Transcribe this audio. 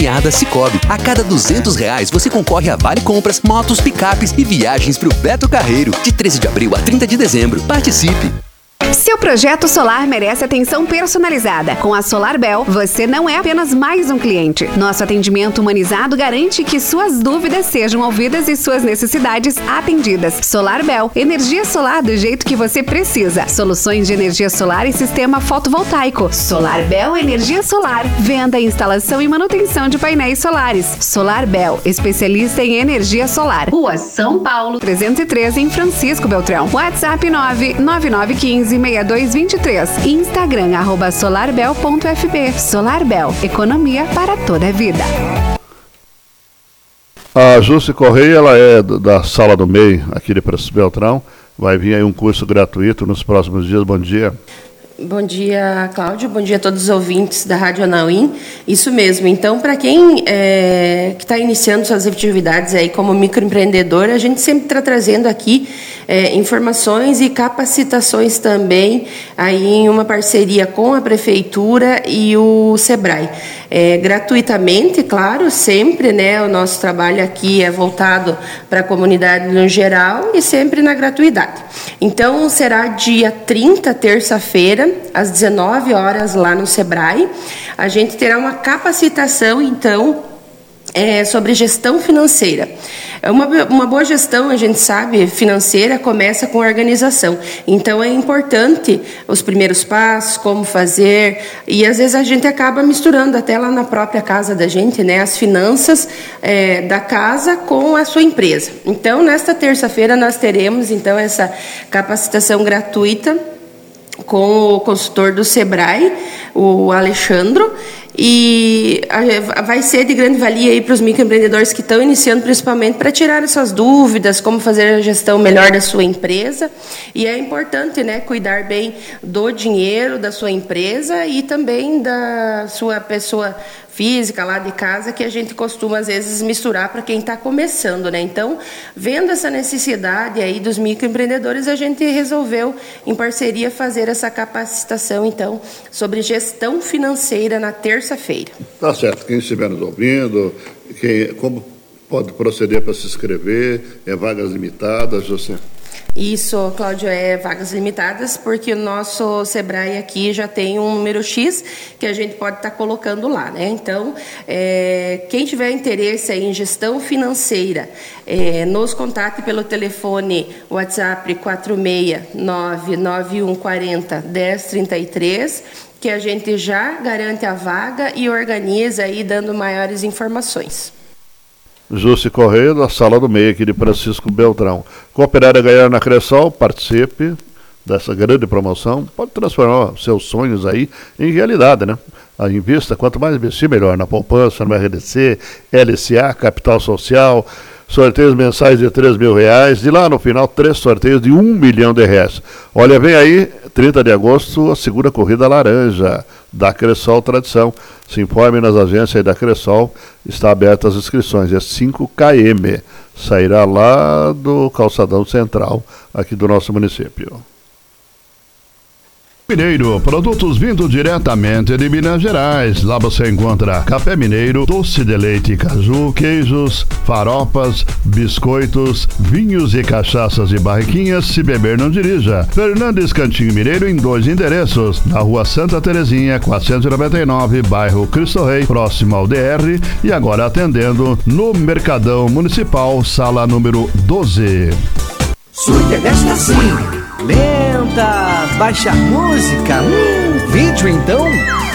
Premiada Cicobi. A cada R$200 você concorre a vale compras, motos, picapes e viagens pro Beto Carreiro. De 13 de abril a 30 de dezembro. Participe! Seu projeto solar merece atenção personalizada. Com a SolarBel, você não é apenas mais um cliente. Nosso atendimento humanizado garante que suas dúvidas sejam ouvidas e suas necessidades atendidas. SolarBel, energia solar do jeito que você precisa. Soluções de energia solar e sistema fotovoltaico. SolarBel Energia Solar. Venda, instalação e manutenção de painéis solares. SolarBel, especialista em energia solar. Rua São Paulo, 303, em Francisco Beltrão. WhatsApp 99915 6223. Instagram, @solarbel.fb. SolarBel, economia para toda a vida. A Jússi Correia, ela é da Sala do MEI, aqui de Francisco Beltrão. Vai vir aí um curso gratuito nos próximos dias. Bom dia. Bom dia, Cláudio. Bom dia a todos os ouvintes da Rádio Anauim. Isso mesmo. Então, para quem que está iniciando suas atividades aí como microempreendedor, a gente sempre está trazendo aqui informações e capacitações também aí em uma parceria com a Prefeitura e o Sebrae. Gratuitamente, claro, sempre, né? O nosso trabalho aqui é voltado para a comunidade no geral e sempre na gratuidade. Então, será dia 30, terça-feira, às 19 horas, lá no Sebrae. A gente terá uma capacitação, então, sobre gestão financeira. Uma boa gestão, a gente sabe, financeira, começa com organização. Então, é importante os primeiros passos, como fazer, e às vezes a gente acaba misturando até lá na própria casa da gente, né, as finanças da casa com a sua empresa. Então, nesta terça-feira, nós teremos, então, essa capacitação gratuita com o consultor do Sebrae, o Alexandro, e vai ser de grande valia aí para os microempreendedores que estão iniciando, principalmente para tirar essas dúvidas, como fazer a gestão melhor da sua empresa. E é importante, né, cuidar bem do dinheiro da sua empresa e também da sua pessoa física lá de casa, que a gente costuma às vezes misturar para quem está começando, né? Então, vendo essa necessidade aí dos microempreendedores, a gente resolveu, em parceria, fazer essa capacitação, então, sobre gestão financeira na terça-feira. Tá certo. Quem estiver nos ouvindo, como pode proceder para se inscrever? Vagas limitadas, José? Isso, Cláudio, vagas limitadas, porque o nosso Sebrae aqui já tem um número X que a gente pode estar colocando lá, né? Então, quem tiver interesse aí em gestão financeira, nos contate pelo telefone WhatsApp 46991401033, que a gente já garante a vaga e organiza aí dando maiores informações. Jússi Correia, da Sala do MEI, aqui de Francisco Beltrão. Cooperar e ganhar na Cressol, participe dessa grande promoção. Pode transformar seus sonhos aí em realidade, né? Invista, quanto mais investir, melhor. Na poupança, no RDC, LCA, Capital Social, sorteios mensais de R$3 mil. E lá no final, 3 sorteios de R$1 milhão. Olha, vem aí, 30 de agosto, a segunda corrida laranja da Cressol Tradição. Se informe nas agências da Cressol, está aberta as inscrições, é 5 km, sairá lá do calçadão central, aqui do nosso município. Mineiro, produtos vindo diretamente de Minas Gerais. Lá você encontra café mineiro, doce de leite, caju, queijos, faropas, biscoitos, vinhos e cachaças de barriquinhas. Se beber, não dirija. Fernandes Cantinho Mineiro em 2 endereços. Na rua Santa Terezinha, 499, bairro Cristo Rei, próximo ao DR. E agora atendendo no Mercadão Municipal, sala número 12. Sua desta sim. Lenta, baixa música, vídeo então.